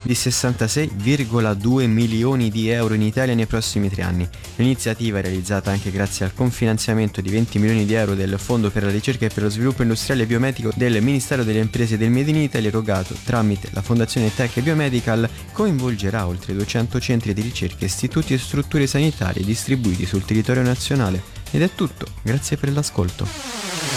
di 66,2 milioni di euro in Italia nei prossimi 3 anni. L'iniziativa è realizzata anche grazie al confinanziamento di 20 milioni di euro del Fondo per la ricerca e per lo sviluppo industriale e biomedico del Ministero delle Imprese del Made in Italy, erogato tramite la Fondazione Tech Biomedical. Coinvolgerà oltre 200 centri di ricerca, istituti e strutture sanitarie distribuiti sul territorio nazionale. Ed è tutto, grazie per l'ascolto.